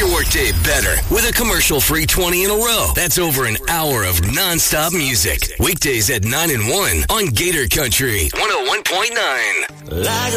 your workday better with a commercial-free 20 in a row. That's over an hour of non-stop music. Weekdays at 9 and 1 on Gator Country 101.9.